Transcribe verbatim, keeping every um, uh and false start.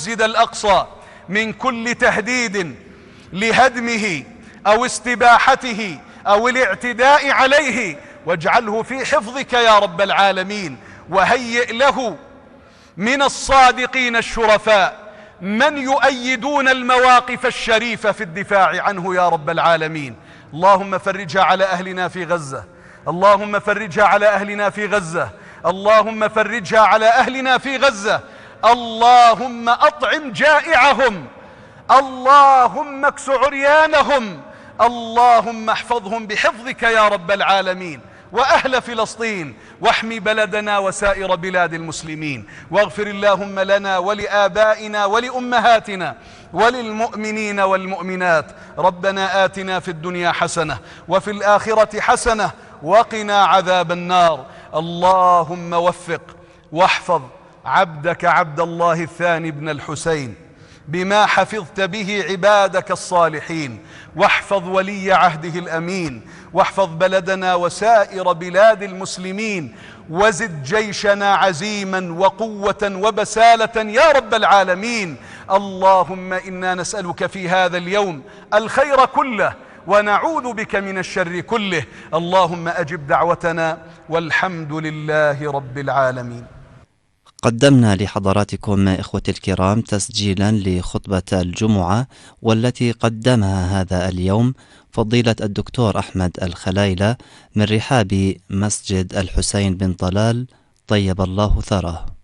المسجد الأقصى من كل تهديد لهدمه أو استباحته أو الاعتداء عليه، واجعله في حفظك يا رب العالمين، وهيئ له من الصادقين الشرفاء من يؤيدون المواقف الشريفة في الدفاع عنه يا رب العالمين. اللهم فرجها على أهلنا في غزة، اللهم فرجها على أهلنا في غزة، اللهم فرجها على أهلنا في غزة. اللهم أطعم جائعهم، اللهم اكس عريانهم، اللهم احفظهم بحفظك يا رب العالمين. وأهل فلسطين، واحمي بلدنا وسائر بلاد المسلمين، واغفر اللهم لنا ولآبائنا ولأمهاتنا وللمؤمنين والمؤمنات. ربنا آتنا في الدنيا حسنة وفي الآخرة حسنة وقنا عذاب النار. اللهم وفق واحفظ عبدك عبد الله الثاني بن الحسين بما حفظت به عبادك الصالحين، واحفظ ولي عهده الأمين، واحفظ بلدنا وسائر بلاد المسلمين، وزد جيشنا عزيما وقوة وبسالة يا رب العالمين. اللهم إنا نسألك في هذا اليوم الخير كله ونعوذ بك من الشر كله. اللهم أجب دعوتنا والحمد لله رب العالمين. قدمنا لحضراتكم إخوتي الكرام تسجيلا لخطبة الجمعة، والتي قدمها هذا اليوم فضيلة الدكتور أحمد الخلايلة من رحاب مسجد الحسين بن طلال طيب الله ثراه.